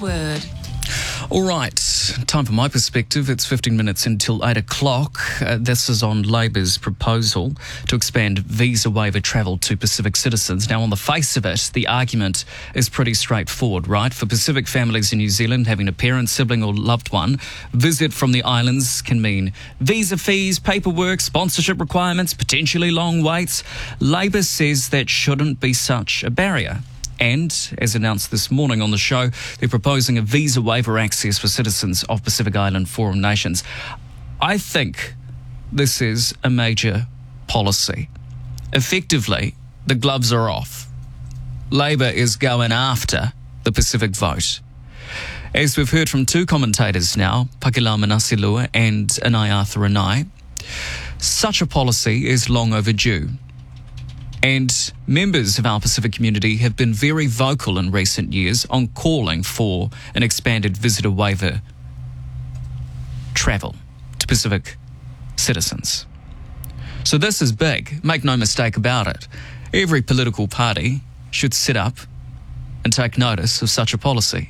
Word. All right, time for my perspective. It's 15 minutes until 8 o'clock. This is on Labour's proposal to expand visa waiver travel to Pacific citizens. Now, on the face of it, the argument is pretty straightforward, right? For Pacific families in New Zealand, having a parent, sibling or loved one visit from the islands can mean visa fees, paperwork, sponsorship requirements, potentially long waits. Labour says that shouldn't be such a barrier. And, as announced this morning on the show, they're proposing a visa waiver access for citizens of Pacific Island Forum nations. I think this is a major policy. Effectively, the gloves are off. Labour is going after the Pacific vote. As we've heard from two commentators now, Pakilau Manaselua and Anai Arthur-Anai, such a policy is long overdue. And members of our Pacific community have been very vocal in recent years on calling for an expanded visitor waiver travel to Pacific citizens. So this is big, make no mistake about it. Every political party should sit up and take notice of such a policy.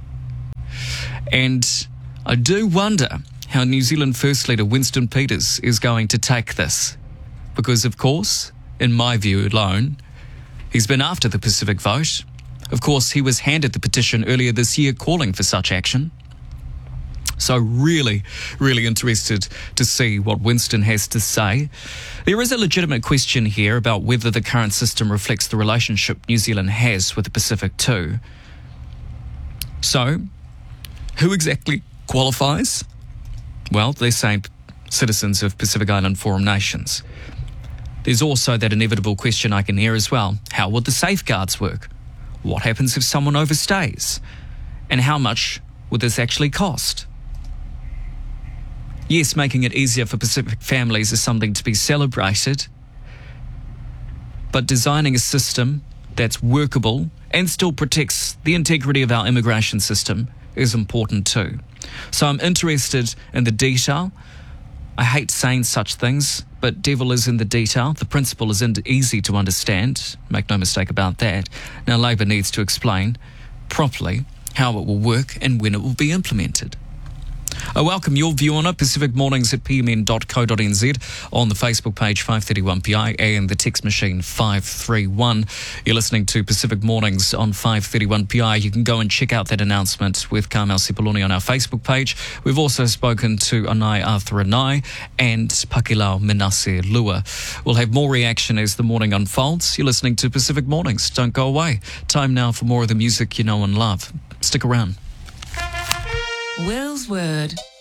And I do wonder how New Zealand First Leader Winston Peters is going to take this. Because, of course, in my view alone, he's been after the Pacific vote. Of course, he was handed the petition earlier this year calling for such action. So really, really interested to see what Winston has to say. There is a legitimate question here about whether the current system reflects the relationship New Zealand has with the Pacific too. So, who exactly qualifies? Well, they're saying citizens of Pacific Island Forum nations. There's also that inevitable question I can hear as well. How would the safeguards work? What happens if someone overstays? And how much would this actually cost? Yes, making it easier for Pacific families is something to be celebrated, but designing a system that's workable and still protects the integrity of our immigration system is important too. So I'm interested in the detail. I hate saying such things, but devil is in the detail. The principle isn't easy to understand. Make no mistake about that. Now, Labour needs to explain properly how it will work and when it will be implemented. I welcome your view on it. Pacific Mornings at pmn.co.nz, on the Facebook page 531PI and the text machine 531. You're listening to Pacific Mornings on 531PI. You can go and check out that announcement with Carmel Sepuloni on our Facebook page. We've also spoken to Anai Arthur-Anai and Pakilau Manaselua. We'll have more reaction as the morning unfolds. You're listening to Pacific Mornings. Don't go away. Time now for more of the music you know and love. Stick around. Will's Word.